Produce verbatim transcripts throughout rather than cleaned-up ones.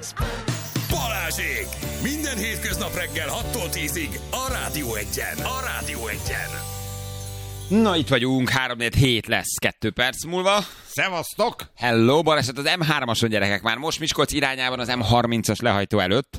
Balázsék! Minden hétköznap reggel hattól tízig a Rádió Egyen. A Rádió Egyen. Na, itt vagyunk, három négy hét lesz kettő perc múlva. Szevasztok! Hello, baleset az em hármason, gyerekek, már most Miskolc irányában az em harmincas lehajtó előtt.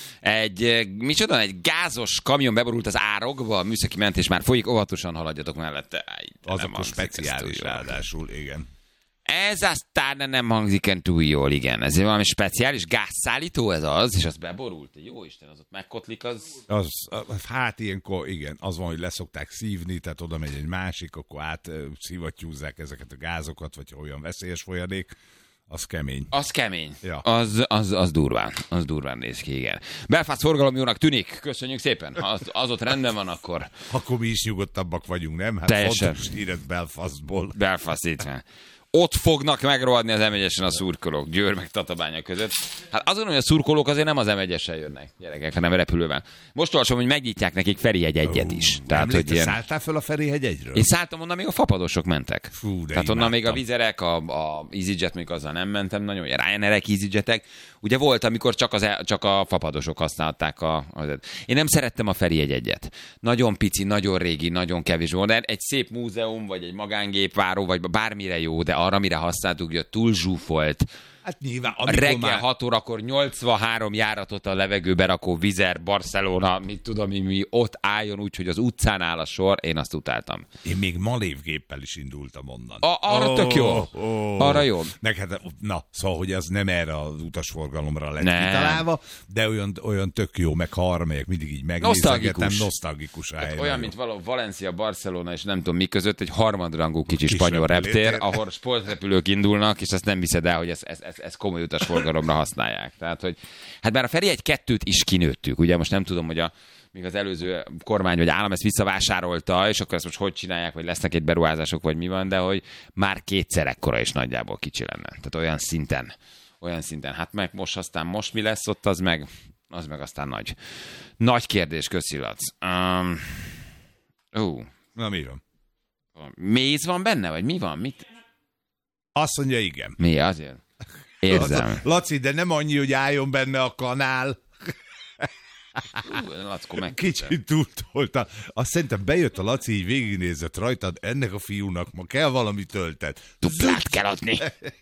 Egy, micsoda, egy gázos kamion beborult az árokba, a műszaki mentés már folyik, óvatosan haladjatok mellette. Áj, azok a speciális ráadásul, igen. Ez aztán nem hangzik en túl jól, igen. Ez valami speciális gázszállító ez az, és az beborult. Jó Isten, az ott megkotlik, az... az... Hát ilyenkor, igen, az van, hogy leszokták szívni, tehát oda megy egy másik, akkor át szivattyúzzák ezeket a gázokat, vagy olyan veszélyes folyadék. Az kemény. Az kemény. Ja. Az, az, az durván. Az durván néz ki, igen. Belfast forgalom jónak tűnik. Köszönjük szépen. Ha az, az ott rendben van, akkor... Akkor mi is nyugodtabbak vagyunk, nem? Hát teljesen. Fontos híret Belfastból. Belfast, itt van. Ott fognak megrohadni az em egyesen a szurkolók, Győr meg Tatabánya között. Hát azon, hogy a szurkolók azért nem az em egyesen jönnek, gyerekek, hanem repülővel. Most olvasom, hogy megnyitják nekik Ferihegy egyet is. Uh, Tehát, hogy ilyen... Szálltál fel a Ferihegy egyről? Én szálltam, onnan még a fapadosok mentek. Fú, de tehát onnan imádtam. még a vizerek, a, a EasyJet, még azzal nem mentem nagyon, a Ryanerek, EasyJetek. Ugye volt, amikor csak, az, csak a fapadosok használták a... Az... Én nem szerettem a Ferihegy egyet. Nagyon pici, nagyon régi, nagyon kevés volt. De egy szép múzeum, vagy egy magángépváró, vagy bármire jó, de arra, mire használtuk, hogy túl zsúfolt. Hát nyilván, reggel már... hat órakor nyolcvanhárom járatot a levegőbe rakó Vizer, Barcelona, mit tudom, mi, mi ott álljon úgy, hogy az utcán áll a sor, én azt utáltam. Én még malévgéppel is indultam onnan. A, arra oh, tök jó. Oh. Arra jó. Meg hát, na, szóval, hogy az nem erre az utasforgalomra lett nem. kitalálva, de olyan, olyan tök jó, meg ha arra megyek, mindig így megnézegetem, nosztalgikus a hely. Olyan, mint való Valencia, Barcelona és nem tudom mi között, egy harmadrangú kicsi spanyol reptér, ahol sportrepülők indulnak, és azt nem viszed el, hogy ez, ez, ez Ez, ez komoly utasforgalomra használják. Tehát, hogy hát már a Ferihegy kettőt is kinőttük. Ugye most nem tudom, hogy a, még az előző kormány vagy állam ezt visszavásárolta, és akkor ezt most hogy csinálják, vagy lesznek egy beruházások, vagy mi van, de hogy már kétszer ekkora is nagyjából kicsi lenne. Tehát olyan szinten, olyan szinten. Hát meg most aztán most mi lesz ott, az meg, az meg aztán nagy. Nagy kérdés, köszi, Lac. Um, uh. Na, mi van? Méz van benne, vagy mi van? Mit? Azt mondja, igen. Mi azért? Érzem. Laci, de nem annyi, hogy álljon benne a kanál. Uh, Lackó meg. Kicsit túltolta. Azt szerintem bejött a Laci, így végignézett rajtad, ennek a fiúnak ma kell valami töltet. Duplát kell adni.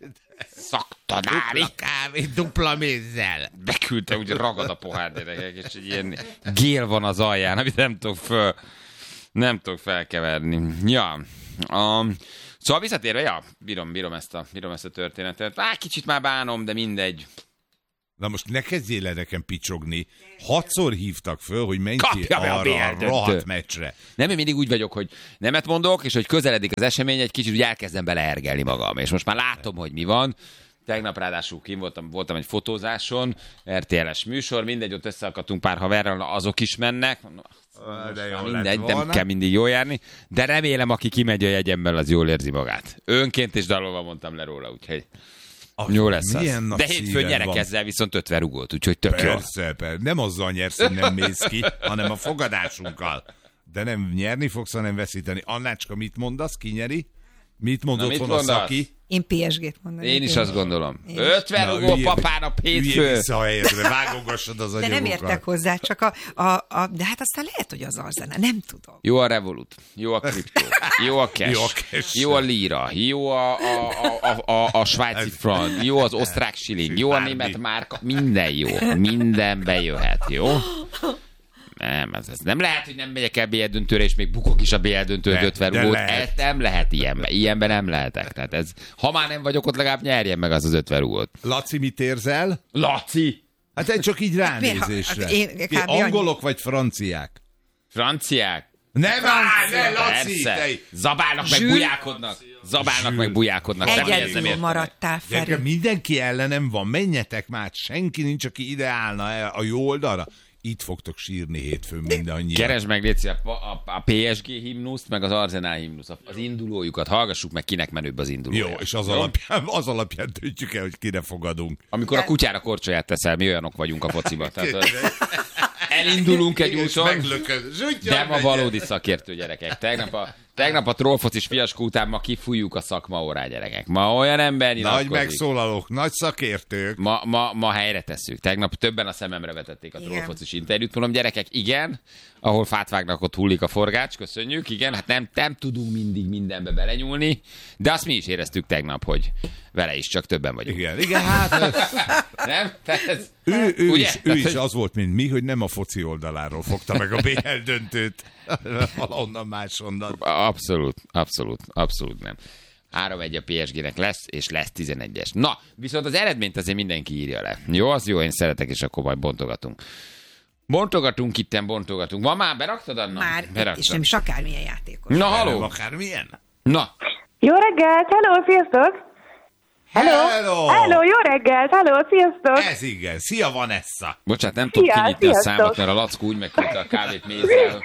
Szaktanári. Dupla kávé, dupla mézzel. Beküldte, úgy ragad a pohár, gyerekek, és egy ilyen gél van az alján, amit nem tudok föl, nem tudok felkeverni. Ja, um, szóval visszatérve, ja, bírom, bírom, ezt a, bírom ezt a történetet. Á, kicsit már bánom, de mindegy. Na most ne kezdjél el nekem picsogni. Hatszor hívtak föl, hogy menj ki arra a rohadt meccsre. Nem, én mindig úgy vagyok, hogy nemet mondok, és hogy közeledik az esemény, egy kicsit úgy elkezdem beleergelni magam. És most már látom, hogy mi van. Tegnap ráadásul kim voltam, voltam egy fotózáson, er té el-es műsor, mindegy, ott összeakadtunk pár haverral, azok is mennek. De jó mindegy, nem kell mindig jól járni, de remélem, aki kimegy a jegyemmel, az jól érzi magát. Önként és dalolva mondtam le róla, úgyhogy ah, jó lesz az. De hétfőn nyerek ezzel viszont ötven rugót, úgyhogy tök jó. Persze, persze. Nem azzal nyersz, hogy nem mész ki, hanem a fogadásunkkal. De nem nyerni fogsz, hanem veszíteni. Annácska, mit mondasz? Ki nyeri? Mit mondott mit volna Szaki? Én pé es gét mondom. Én is azt gondolom. Én ötven rugó papának hétfő. Üljél vissza a helyedre, vágogassad az anyagokat. De nem értek hozzá, csak a, a, a... De hát aztán lehet, hogy az Arzena, nem tudom. Jó a Revolut, jó a kriptó, jó a cash, jó a, cash. Jó a lira, jó a, a, a, a, a svájci frank, jó az osztrák shilling, jó a német márka, minden jó, minden bejöhet, jó? Nem, ez, ez nem lehet, hogy nem megyek el bé el döntőre, és még bukok is a bé el döntőre ötven rugót. Ez nem lehet ilyenben. Ilyenben nem lehetek. Tehát ez, ha már nem vagyok ott, legalább nyerjen meg az az ötven rugót. Laci, mit érzel? Laci! Hát egy csak így ránézésre. Hát én, én, angolok annyi... vagy franciák? Franciák? Nem áll, ne, Laci! Zabálnak meg bujálkodnak. Zabálnak meg bujálkodnak. Egyedül maradtál, Feri. Gyerke, mindenki ellenem van. Menjetek már, senki nincs, aki ide állna a jó oldalra. Itt fogtok sírni hétfőn mindannyian. Keresd meg, Léci, a, a, a pé es gé himnuszt, meg az Arsenal himnuszt, az indulójukat. Hallgassuk meg, kinek menőbb az indulója. Jó, és az Jó? alapján, az alapján döntjük el, hogy kire fogadunk. Amikor a kutyára korcsolyát teszel, mi olyanok vagyunk a fociba. Tehát, elindulunk egy Igen, és úton, meglököd. Zsutyan de ma megye. valódi szakértő gyerekek. Tegnap a, tegnap a trollfocis fiaskó után ma kifújjuk a szakmaórá, gyerekek. Ma olyan ember Nagy nyilatkozik. megszólalók, nagy szakértők. Ma, ma, ma helyre tesszük. Tegnap többen a szememre vetették a Igen. trollfocis interjút. Mondom, gyerekek, igen, ahol fát vágnak, ott hullik a forgács, köszönjük, igen, hát nem, nem tudunk mindig mindenbe belenyúlni, de azt mi is éreztük tegnap, hogy vele is csak többen vagyunk. Igen, igen, hát Nem? Tehát ez, ő, ő, ugye? is, ő Tehát, is hogy- az volt, mint mi, hogy nem a foci oldaláról fogta meg a bé el döntőt. Valahonnan máshonnan. Abszolút, abszolút, abszolút nem. három egy a pé es gének lesz, és lesz tizenegyes. Na, viszont az eredményt azért mindenki írja le. Jó, az jó, én szeretek, és akkor majd bontogatunk. Bontogatunk itten, bontogatunk. Van már, beraktad, Anna? Már, Beraktad. és nem is akármilyen játékos. Na, Nem haló! akármilyen. Na, Jó reggelt, hello, sziasztok! Hello! Hello! Hello, jó reggelt, hello, sziasztok! Ez igen. Szia, Vanessa! bocsánat, nem tudom Szia, kinyitni a sziasztok. számot, mert a Lackó úgy megküldte a kávét mézzel.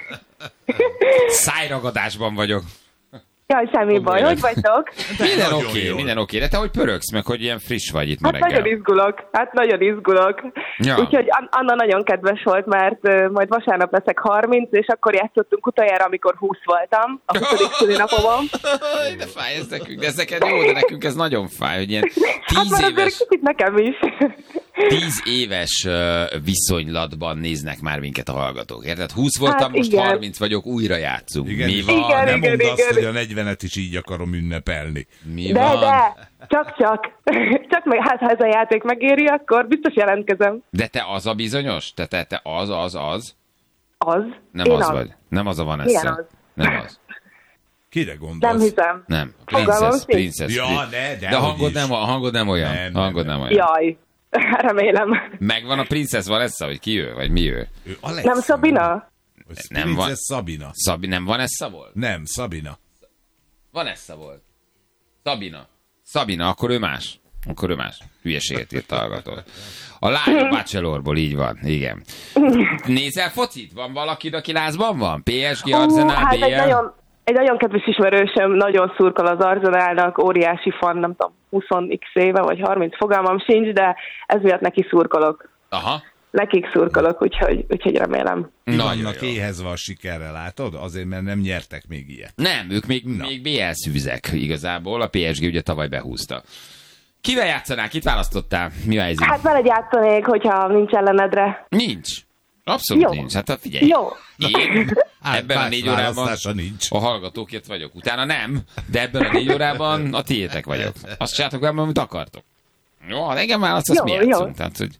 Szájragadásban vagyok. Jaj, semmi baj, Komolyan. hogy vagytok? Minden nagyon oké, jól. minden oké, de te hogy pörögsz meg, hogy ilyen friss vagy itt ma Hát nagyon reggel. izgulok, hát nagyon izgulok. Ja. Úgyhogy An- Anna nagyon kedves volt, mert uh, majd vasárnap leszek harminc, és akkor játszottunk utoljára, amikor húsz voltam, a huszadik szülinapomon. De fáj ez nekünk, de ez neked jó, de nekünk ez nagyon fáj, hogy ilyen Hát tíz már azért éves, kicsit nekem is. tíz éves ö, viszonylatban néznek már minket a hallgatók, érted? húsz voltam, Hát most igen. harminc vagyok, újra játszunk. Igen, Mi van? Igen, nem igen, mondd azt, igen. hogy a negyvenet is így akarom ünnepelni. Mi De, van? de, csak-csak. Csak meg, hát ha ez a játék megéri, akkor biztos jelentkezem. De te az a bizonyos? Te, te, te az, az, az? Az. Nem Én az, vagy. Nem az a Milyen Vanessa. az? Nem az. Kire gondolsz? Nem hiszem. Nem. Fogalmam Princess, sincs. princess. Ja, Pri- ne, de de a hogy hangod is. nem, a hangod nem olyan. Nem, a hangod nem, nem, olyan. Jaj, remélem. Megvan a Princess Vanessa, hogy ki ő, vagy mi ő? Ő Alexa. Nem Szabina? Vagy Nem Princess van. Szabina. Szabi, nem Vanessa volt? Nem, Szabina. Vanessa volt. Szabina. Szabina, akkor ő más. Akkor ő más. Hülyeséget írt a hallgató. A lány a Bachelorból, így van, igen. Nézel focit? Van valaki, aki lázban van? pé es gé, Ú, Arsenal, hát bé egy el? nagyon, egy nagyon kedves ismerősöm nagyon szurkol az Arsenalnak, óriási fan, nem tudom, húsz x éve, vagy harminc, fogalmam sincs, de ez miatt neki szurkolok. Aha. Nekik szurkolok, úgyhogy, úgyhogy remélem. Nagyon Vannak jó. éhezve a sikerre, látod? Azért, mert nem nyertek még ilyet. Nem, ők még, még bé el szűzek igazából. A pé es gé ugye tavaly behúzta. Kivel játszanál? Kit választottál? Mi a helyzet? Hát veled játszanék, hogyha nincs ellenedre. Nincs. Abszolút Jó. nincs. Hát figyelj. Jó. Én Hát, ebben a más négy órában választása nincs. a hallgatókért vagyok. Utána nem, de ebben a négy órában a tiétek vagyok. Azt csináltok velem, amit akartok. Jó, ha engem választasz, Jó, mi jó. játszunk. Tehát, hogy...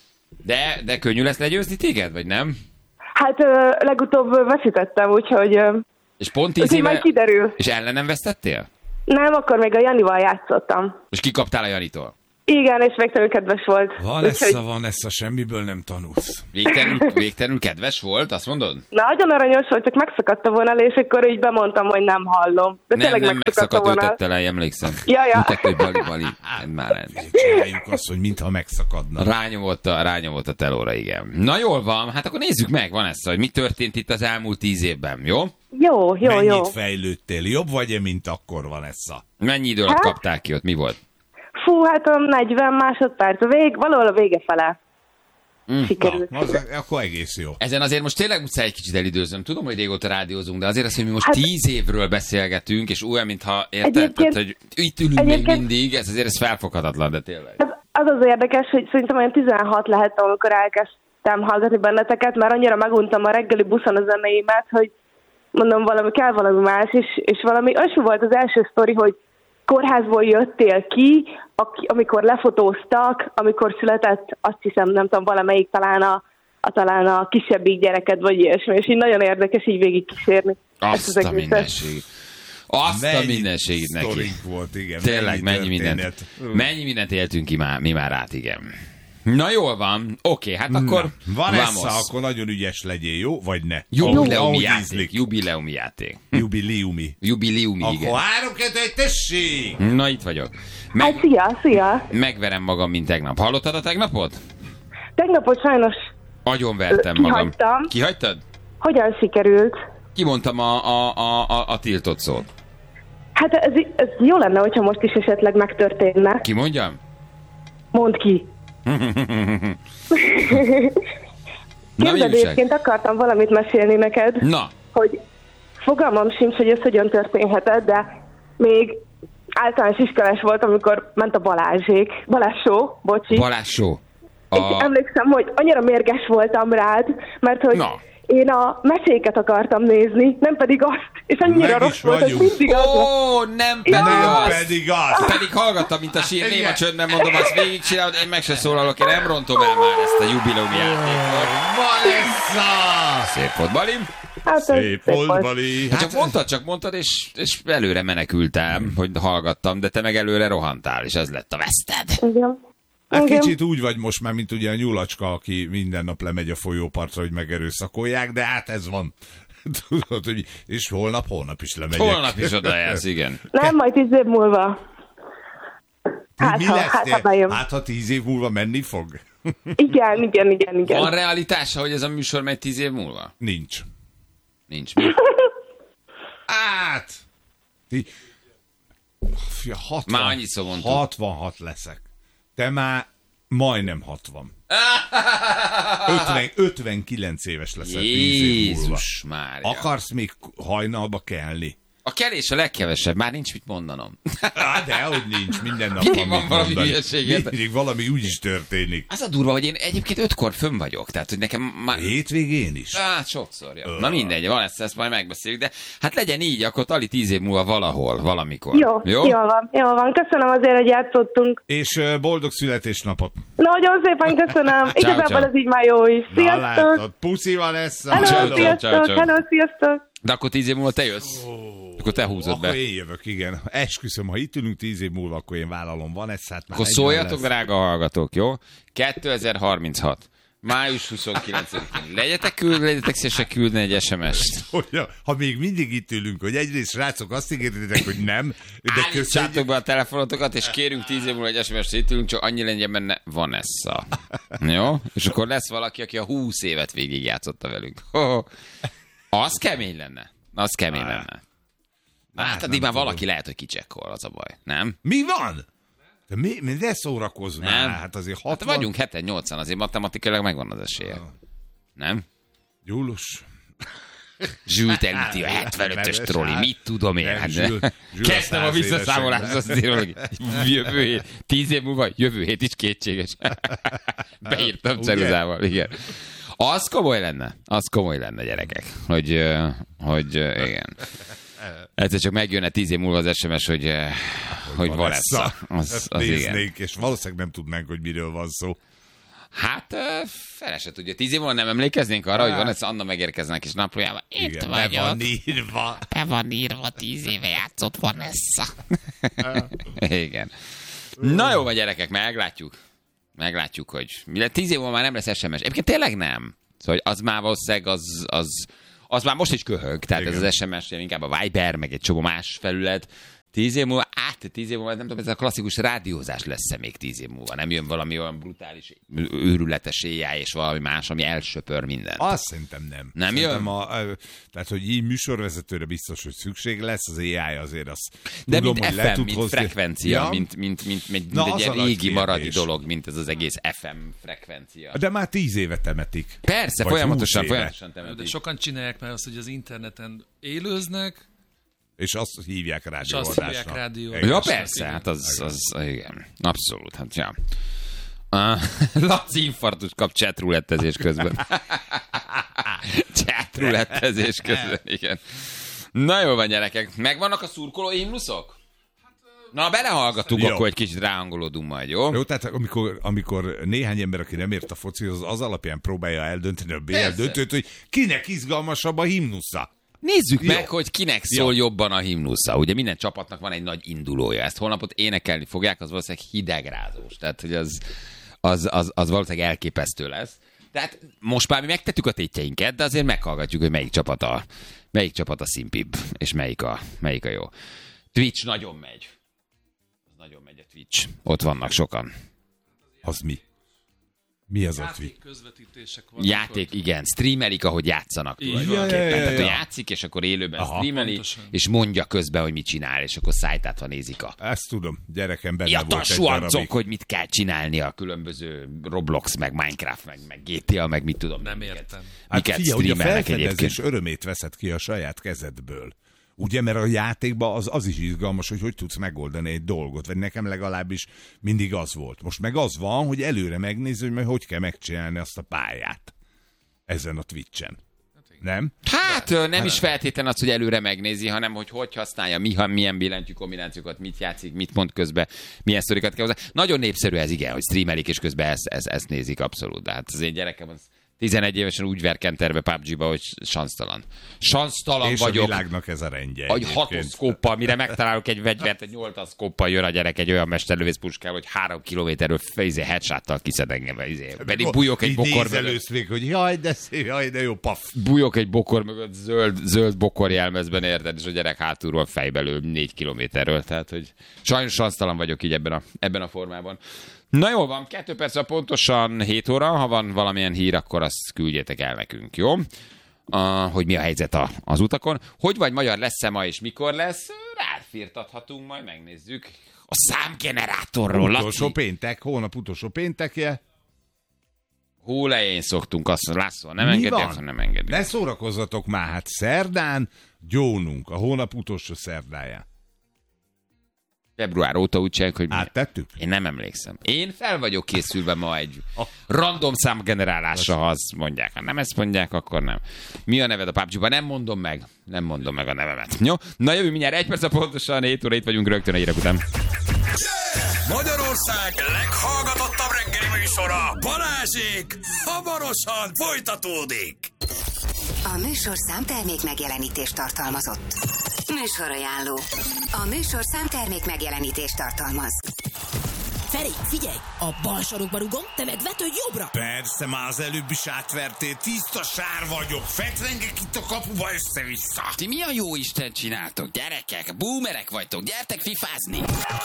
de, de könnyű lesz legyőzni téged, vagy nem? Hát ö, legutóbb veszítettem, úgyhogy, ö, És pont tíz úgyhogy majd éve... kiderül. És ellenem vesztettél? Nem, akkor még a Janival játszottam. És kikaptál a Janitól? Igen, és végtelenül kedves volt. Vanessa, Úgyhogy Vanessa, semmiből nem tanulsz. Végtelenül, végtelenül kedves volt, azt mondod? nagyon aranyos volt, csak megszakadt a vonal, és akkor így bemondtam, hogy nem hallom. De Nem, tényleg nem megszakadt a megszakadt, ő vonal. tette le, emlékszem. Ja, ja. Úgy tette, hogy bali, bali. Már nem. Csináljuk azt, hogy mintha megszakadna. Rányomott a, rányomott a telóra, igen. Na jól van, hát akkor nézzük meg, van ez, hogy mi történt itt az elmúlt tíz évben, jó? Jó, jó, Mennyit jó. fejlődtél? Jobb vagy-e, mint akkor, Vanessa? Mennyi idő alatt Hát? kapták ki ott, mi volt? Fú, hát a negyven másodperc, a vég, valahol a vége fele. Mm. Sikerült. Na, az, akkor egész jó. Ezen azért most tényleg muszáj egy kicsit elidőzöm. Tudom, hogy régóta rádiózunk, de azért az, hogy mi most Hát- tíz évről beszélgetünk, és olyan, mintha érted, Egyébként- tehát, hogy itt ülünk még egyébként- mindig, ez azért ez felfoghatatlan, de tényleg. Az, az az érdekes, hogy szerintem olyan tizenhat lehettem, amikor elkezdtem hallgatni benneteket, mert annyira meguntam a reggeli buszon a zenéimet, hogy mondom, valami kell valami más, és, és valami olyasmi volt az első sztori, hogy kórházból jöttél ki, aki, amikor lefotóztak, amikor született, azt hiszem, nem tudom, valamelyik talán a, a, talán a kisebbik gyereked, vagy ilyesmi, és így nagyon érdekes így végigkísérni. Azt a mindenségét. Azt a mindenségét neki. sztorink volt, igen. Tényleg, mennyi mindent, történet. mennyi mindent éltünk ki már, mi már át, igen. Na jól van, oké, hát akkor Vanessa, vamos. akkor nagyon ügyes legyél, jó? Vagy ne? Jubileumi Ahogy játék, ízlik. jubileumi játék. Jubileumi. Jubileumi, igen. Akkor három, kettő, egy, tessék! Na itt vagyok. Hát Meg, szia, szia! megverem magam, mint tegnap. Hallottad a tegnapot? Tegnapot sajnos Agyonvertem Ö, magam. kihagytam. Kihagytad? hogyan sikerült? Kimondtam a, a, a, a, a tiltott szót. Hát ez, ez jó lenne, hogyha most is esetleg megtörténne. Kimondjam? Mondd ki. Képzeld, egyébként akartam valamit mesélni neked, Na. hogy fogalmam sincs, hogy ez hogyan történhetett, de még általános iskolás volt, amikor ment a Balázsék. Balázs show, bocsi. Balázs show. A... És emlékszem, hogy annyira mérges voltam rád, mert hogy Na. én a meséket akartam nézni, nem pedig azt. És annyira rossz volt, hogy mindig az. Ó, nem pedig Ja. az. Pedig az. Pedig hallgattam, mint a sír, néma csöndben mondom, azt végigcsinálod, én meg se szólalok, én nem rontom el már ezt a jubileumi játékot. Vanessa! Szép volt, Bali. Hát, Szép volt, Bali. Hát csak mondtad, csak mondtad, és, és előre menekültem, hogy hallgattam, de te meg előre rohantál, és ez lett a veszted. Igen. Hát Igen. kicsit úgy vagy most már, mint ugye a nyulacska, aki minden nap lemegy a folyópartra, hogy megerőszakolják, de hát ez van. Tudod, hogy és holnap, holnap is lemegyek. Holnap is odajelsz, igen. Nem, majd tíz év múlva. Hát, Mi ha, lesz? hát, ha bejön. Hát, ha tíz év múlva menni fog? Igen, igen, igen, igen. Van realitása, hogy ez a műsor megy tíz év múlva? Nincs. Nincs mi. Hát! Ti... Fia, hatvan, Már annyiszor mondtuk. hatvanhat leszek. Te már majdnem hatvan. ötven, ötvenkilenc éves leszel tíz év múlva. Jézus Mária. Akarsz még hajnalba kelni? A kelés a legkevesebb, már nincs mit mondanom. Á, dehogy nincs, minden nap Mindig van van mit valami mondani. hülyeséget. Mindig valami úgy is történik. Az a durva, hogy én egyébként ötkor fönn vagyok, tehát hogy nekem már... Hétvégén is? Hát sokszor, ja. Na mindegy, van ezt, ezt majd megbeszéljük, de hát legyen így, akkor tali tíz év múlva valahol, valamikor. Jó, jó, jól van, jól van. Köszönöm azért, hogy játszottunk. És uh, boldog születésnapot. Nagyon szépen köszönöm. Igazából ciao. ez így már jó is. Na, Sziasztok! látod, puszi van lesz. Hello, Ciao, ciao, sziasztok! ciao, ciao. Hello, sziasztok! De akkor tíz év múlva te jössz? Akkor te húzod Akkor be. én jövök, igen. Esküszöm, ha itt ülünk tíz év múlva, akkor én vállalom Vanessát. Akkor szóljatok, drága hallgatók, jó? kétezer-harminchat. május huszonkilencedikén. Legyetek küld, legyetek szívesek küldni egy es em est. Hogyha, ha még mindig itt ülünk, hogy egyrészt srácok azt ígéritek, hogy nem, de Állítsátok köszönjük. be a telefonotokat, és kérünk tíz év múlva egy es em est, itt ülünk, csak annyi legyen benne Vanessa. Jó? És akkor lesz valaki, aki a húsz évet végigjátszotta velünk. Oh. Az kemény lenne. Az kemény lenne. Na, hát addig már valaki lehet, hogy kicsekkol, az a baj. Nem? Mi van? De mi, mi de szórakozz már? Nem. Hát azért Hát hatvan... vagyunk heten nyolcan, azért matematikailag megvan az esélye. Nem? Gyulus. Zsült elüti a hetvenötös Neves, troli, hát. mit tudom én? Nem, Hát, Zsül- de... Zsül Kezdtem a száz visszaszámolást, évesen. azt írom, hogy jövő hét, tíz év múlva, jövő hét is kétséges. Beírtam Ugye? ceruzával, igen. Az komoly lenne, az komoly lenne, gyerekek, hogy, ö, hogy ö, igen. Egyszer csak megjönne tíz év múlva az es em es, hogy, ö, hogy van ez. Az, az igen. Néznénk, és valószínűleg nem tudnánk, hogy miről van szó. Hát, ö, fele se tudja. Tíz év múlva nem emlékeznénk arra, hogy van ez, Anna megérkeznek és naplójában. Itt Igen, be vagyok. van írva. Be van írva, tíz éve játszott Vanessa. Igen. Na jó van, gyerekek, meglátjuk. Meglátjuk, hogy mi lesz. Tíz év múlva már nem lesz es em es. Egyébként tényleg nem. Szóval az már valószínűleg az, az, az már most is köhög. Tehát Igen. ez az es em es, inkább a Viber, meg egy csomó más felület. Tíz év múlva, át, tíz év múlva, nem tudom, ez a klasszikus rádiózás lesz-e még tíz év múlva. Nem jön valami olyan brutális, őrületes éjjel, és valami más, ami elsöpör mindent. Azt szerintem nem. Nem szerintem jön? A, a, tehát, hogy így műsorvezetőre biztos, hogy szükség lesz, az á i azért az De tudom, mint hogy ef le em, tud mint hozni. frekvencia, Ja, mint, mint, mint, mint, Na, mint egy az a ilyen nagy régi maradi kérdés. dolog, mint ez az egész ef em frekvencia. De már tíz éve temetik. Persze, Vagy folyamatosan, húsz éve. folyamatosan De temetik. sokan csinálják már azt, hogy az interneten élőznek, És azt hívják és azt rádióadásnak. hívják rádió. Igen. Ja, persze, hát az, az, igen, abszolút, hát ja. Uh, Laci infartus kap chatrulettezés közben. Chatrulettezés közben, igen. Na jó van, gyerekek, megvannak a szurkoló himnuszok? Na, belehallgatunk, Jó. akkor egy kicsit ráhangolódunk majd, jó? Jó, tehát amikor, amikor néhány ember, aki nem ért a focihoz, az alapján próbálja eldönteni a bé el Persze. döntőt, hogy kinek izgalmasabb a himnusza. Nézzük Jó. meg, hogy kinek szól Jó. jobban a himnusza. Ugye minden csapatnak van egy nagy indulója. Ezt holnapot énekelni fogják, az valószínűleg hidegrázós. Tehát, hogy az, az, az, az valószínűleg elképesztő lesz. Tehát most már mi megtettük a tétjeinket, de azért meghallgatjuk, hogy melyik csapat a, melyik csapat a szimpibb, és melyik a, melyik a jó. Twitch nagyon megy. Az nagyon megy a Twitch. Ott vannak sokan. Az mi? Mi az a Twitch? Játék közvetítések vannak. Játék, igen, streamelik, ahogy játszanak tulajdonképpen. Ja, ja, ja, ja. Tehát, hogy játszik, és akkor élőben Aha, streameli, pontosan. és mondja közben, hogy mit csinál, és akkor szájtátva nézik a Ezt tudom, gyerekem benne volt egy jatasuancok, darabig. hogy mit kell csinálni a különböző Roblox, meg Minecraft, meg, meg gé té á, meg mit tudom. Nem miket- értem. Hát Miket figyelj, hogy a streamelnek egyébként. felfedezés örömét veszed ki a saját kezedből. Ugye, mert a játékban az, az is izgalmas, hogy hogy tudsz megoldani egy dolgot, vagy nekem legalábbis mindig az volt. Most meg az van, hogy előre megnézni, hogy meg hogy kell megcsinálni azt a pályát ezen a Twitchen. Nem? Hát ö, nem is feltétlenül az, hogy előre megnézi, hanem hogy hogy használja, mi, ha, milyen billentyű kombinációkat, mit játszik, mit mond közben, milyen sztorikat kell hozzá. Nagyon népszerű ez, igen, hogy streamelik, és közben ezt, ezt, ezt nézik abszolút. De hát az én gyerekem az tizenegy évesen úgy verkenterbe pé u bé gé-ba, hogy sansztalan. Sansztalan És vagyok. a világnak ez a rendje. Hogy egyébként. hatoszkóppal, mire megtalálok egy vegyvert, egy nyolcaszkóppal jön a gyerek egy olyan mesterlövész puskával, hogy három kilométerről izé, headshottal kiszed engem. Izé. Pedig bújok egy Így bokor mögött. nézelősz még, hogy jaj, de szép, jaj, de jó, paf. Bújok egy bokor mögött zöld, zöld bokor jelmezben, érted, és a gyerek hátulról fejbe lő négy kilométerről. Tehát, hogy sajnos sansztalan vagyok így ebben a, ebben a formában. Na jól van, kettő perc pontosan hét óra, ha van valamilyen hír, akkor azt küldjétek el nekünk, jó? Uh, hogy mi a helyzet a, az utakon. Hogy vagy magyar, lesz-e ma és mikor lesz? Ráfirtathatunk, majd megnézzük. A számgenerátorról, Utolsó Laci. péntek, hónap utolsó péntekje. Hólején szoktunk, azt László, nem Mi engedjük, van? akkor nem engedjük. Ne szórakozzatok már, hát szerdán gyónunk, a hónap utolsó szerdáján. Február óta úgy csináljuk, hogy mi? Áttettük? Én nem emlékszem. Én fel vagyok készülve ma egy random számgenerálásra, ha azt mondják. Ha nem ezt mondják, akkor nem. Mi a neved a pé u bé gé-ban? Nem mondom meg. Nem mondom meg a nevemet. Jó? Na jövő mindjárt egy perc pontosan, hét óra itt vagyunk rögtön a hírek után. Magyarország leghallgatottabb reggeli műsora, Balázsék, hamarosan folytatódik. A műsorszám termék megjelenítést tartalmazott. Műsorajánló. A műsorszám termék megjelenítést tartalmaz. Feri, figyelj! A bal sarokba rugom, te meg vetődj jobbra! Persze, már az előbb is átvertél, tiszta sár vagyok, fetrengek itt a kapuba össze-vissza. Ti mi a jó Isten csináltok, gyerekek? Boomerek vagytok, gyertek fifázni!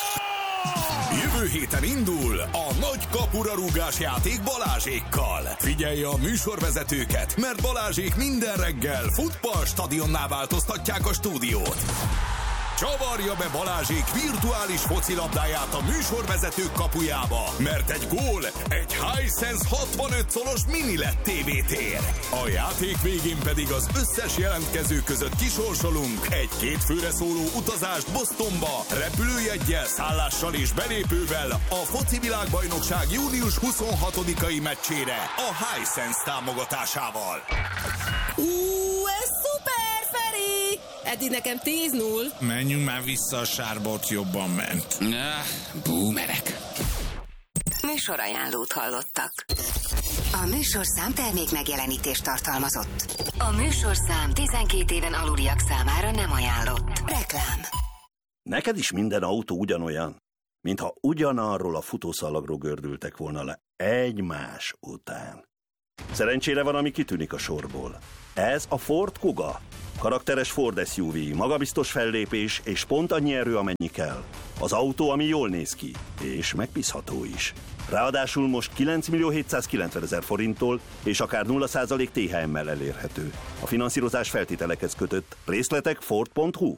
Jövő héten indul a nagy kapura rúgás játék Balázsékkal. Figyelj a műsorvezetőket, mert Balázsék minden reggel futballstadionná változtatják a stúdiót. Csavarja be Balázsék virtuális focilabdáját a műsorvezetők kapujába, mert egy gól egy Hisense hatvanöt szolos mini led té vé tér. A játék végén pedig az összes jelentkező között kisorsolunk egy két főre szóló utazást Bostonba, repülőjeggyel, szállással és belépővel a foci világbajnokság június huszonhatodikai meccsére a Hisense támogatásával. Ú, ez szuper, Feri! Eddig nekem tíz null. Menjünk már vissza a sárba, ott jobban ment. Na, boomerek. Műsorajánlót hallottak. A műsorszám termék megjelenítést tartalmazott. A műsorszám tizenkét éven aluliak számára nem ajánlott. Reklám. Neked is minden autó ugyanolyan, mintha ugyanarról a futószalagról gördültek volna le egymás után. Szerencsére van, ami kitűnik a sorból. Ez a Ford Kuga. Karakteres Ford es u vé, magabiztos fellépés és pont annyi erő, amennyi kell. Az autó, ami jól néz ki, és megbízható is. Ráadásul most kilenc millió hétszázkilencvenezer forinttól és akár nulla százalék té há emmel elérhető. A finanszírozás feltételekhez kötött. Részletek ford pont hu.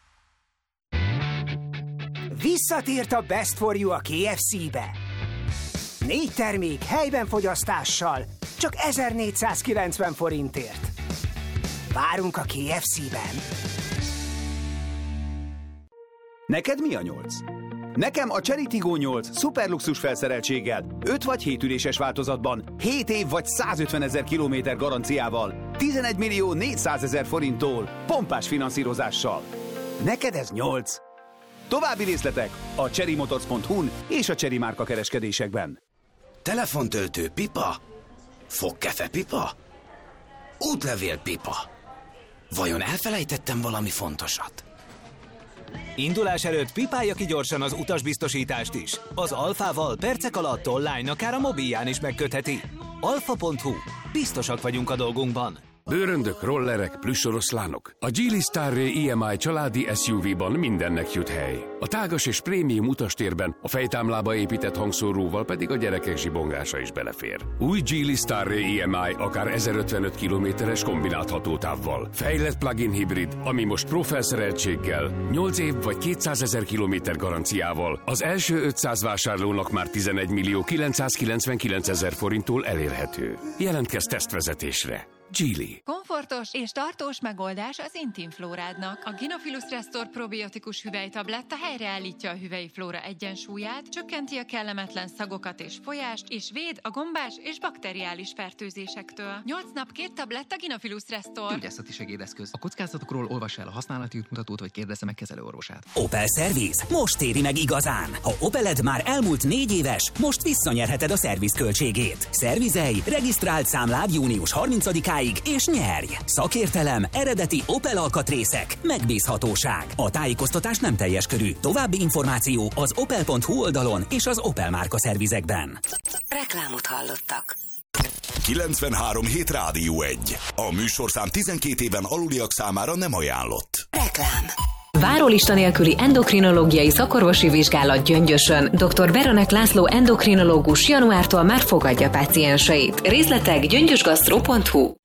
Visszatért a Best for You a ké ef cé-be. Négy termék helyben fogyasztással, csak ezernégyszázkilencven forintért. Várunk a ké ef cé-ben. Neked mi a nyolc? Nekem a Chery Tiggo nyolc szuperluxus felszereltséggel, öt vagy hét üléses változatban, hét év vagy százötvenezer kilométer garanciával, tizenegy millió négyszázezer forinttól, pompás finanszírozással. Neked ez nyolc. További részletek a chery motors pont hu-n és a Chery márka kereskedésekben. Telefontöltő pipa? Fogkefe pipa? Útlevél pipa? Vajon elfelejtettem valami fontosat? Indulás előtt pipálja ki gyorsan az utasbiztosítást is. Az Alfával percek alatt online akár a mobilján is megkötheti. alfa pont hu. Biztosak vagyunk a dolgunkban. Bőröndök, rollerek, plüssoroszlánok. A Geely Starray i em i családi es u vé-ban mindennek jut hely. A tágas és prémium utastérben, a fejtámlába épített hangszóróval pedig a gyerekek zsibongása is belefér. Új Geely Starray i em i akár ezerötvenöt kilométeres kombinált hatótávval. Fejlett plug-in hibrid, ami most Pro felszereltséggel, nyolc év vagy kétszázezer kilométer garanciával az első ötszáz vásárlónak már tizenegy millió kilencszázkilencvenkilencezer forinttól elérhető. Jelentkezz tesztvezetésre. Geely. Komfortos és tartós megoldás az intim flórádnak. A Gynophilus Restore probiotikus hüvelytabletta helyreállítja a hüvelyi flóra egyensúlyát, csökkenti a kellemetlen szagokat és folyást, és véd a gombás és bakteriális fertőzésektől. nyolc nap két tabletta Gynophilus Restore. Gyógyászati segédeszköz. A kockázatokról olvassa el a használati útmutatót, vagy kérdezze meg kezelőorvosát. Opel Service. Most éri meg igazán. Ha Opeled már elmúlt négy éves, most visszanyerheted a szerviz költségét. Szervizelj, regisztrált számlád június harmincadikáig és nyerj! Szakértelem, eredeti Opel alkatrészek, megbízhatóság. A tájékoztatás nem teljes körű. További információ az opel pont hu oldalon és az Opel márka szervizekben. Reklámot hallottak. kilencvenhárom hét Rádió egy. A műsorszám tizenkét éven aluliak számára nem ajánlott. Reklám. Várólista nélküli endokrinológiai szakorvosi vizsgálat Gyöngyösön. doktor Beronek László endokrinológus januártól már fogadja pácienseit. Részletek gyöngyösgasztró pont hu.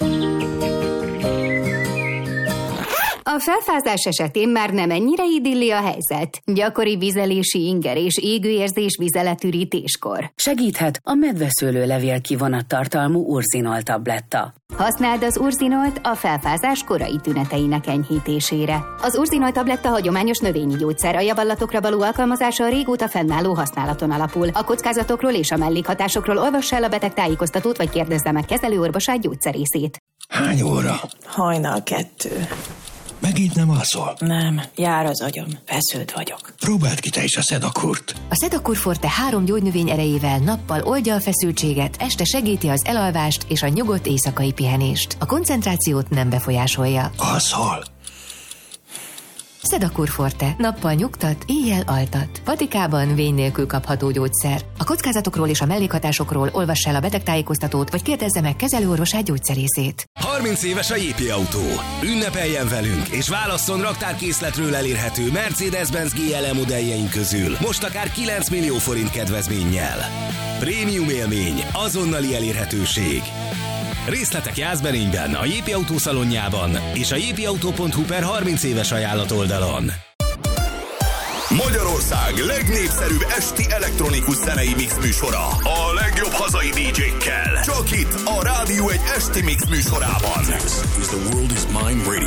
A felfázás esetén már nem ennyire idilli a helyzet. Gyakori vizelési inger és égőérzés vizeletürítéskor. Segíthet a medveszőlőlevél kivonat tartalmú urzinol tabletta. Használd az urzinolt a felfázás korai tüneteinek enyhítésére. Az urzinol tabletta hagyományos növényi gyógyszer, a javallatokra való alkalmazása a régóta fennálló használaton alapul. A kockázatokról és a mellékhatásokról olvass el a beteg tájékoztatót, vagy kérdezze meg kezelőorvosát, gyógyszerészét. Hány óra? Hajnal kettő. Megint nem alszol? Nem, jár az agyam, feszült vagyok. Próbáld ki te is a Szedakurt. A Szedakurt Forte három gyógynövény erejével nappal oldja a feszültséget, este segíti az elalvást és a nyugodt éjszakai pihenést. A koncentrációt nem befolyásolja. Alszol? Szedakurt Forte. Nappal nyugtat, éjjel altat. Patikában vény nélkül kapható gyógyszer. A kockázatokról és a mellékhatásokról olvass el a betegtájékoztatót, vagy kérdezze meg kezelőorvosát, gyógyszerészét. harminc éves a jé pé Autó. Ünnepeljen velünk, és válasszon raktárkészletről elérhető Mercedes-Benz gé el e modelljeink közül. Most akár kilenc millió forint kedvezménnyel. Prémium élmény, azonnali elérhetőség. Részletek Jászberényben, a jé pé Autó szalonjában és a jé pé autó pont hu per harminc éves ajánlat oldalon. Magyarország legnépszerűbb esti elektronikus zenei mix műsora. A legjobb hazai dé jékkel. Csak itt a Rádió egy esti mix műsorában. This is the World is Mine Radio